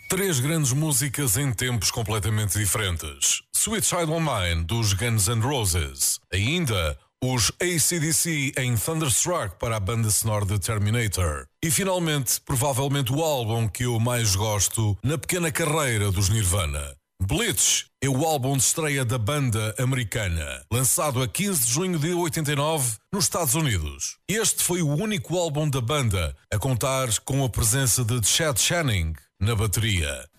Três grandes músicas em tempos completamente diferentes. Sweet Child O' Mine, dos Guns N' Roses. Ainda, os AC/DC em Thunderstruck para a banda sonora de Terminator. E finalmente, provavelmente o álbum que eu mais gosto na pequena carreira dos Nirvana. Blitz é o álbum de estreia da banda americana, lançado a 15 de junho de 89 nos Estados Unidos. Este foi o único álbum da banda a contar com a presença de Chad Channing na bateria.